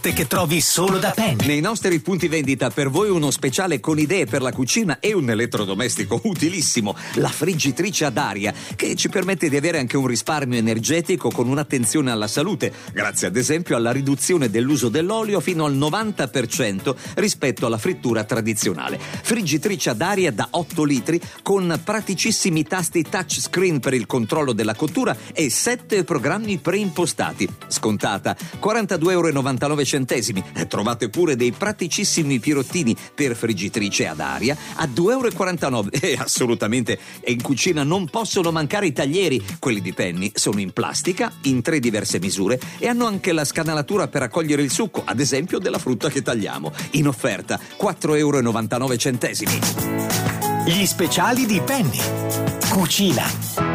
che trovi solo da Penny. Nei nostri punti vendita per voi uno speciale con idee per la cucina e un elettrodomestico utilissimo, la friggitrice ad aria, che ci permette di avere anche un risparmio energetico con un'attenzione alla salute, grazie ad esempio alla riduzione dell'uso dell'olio fino al 90% rispetto alla frittura tradizionale. Friggitrice ad aria da 8 litri con praticissimi tasti touchscreen per il controllo della cottura e 7 programmi preimpostati. Scontata €42,99. Trovate pure dei praticissimi pirottini per friggitrice ad aria a €2,49. E assolutamente in cucina non possono mancare i taglieri. Quelli di Penny sono in plastica in 3 diverse misure e hanno anche la scanalatura per raccogliere il succo, ad esempio della frutta che tagliamo. In offerta €4,99. Gli speciali di Penny. Cucina.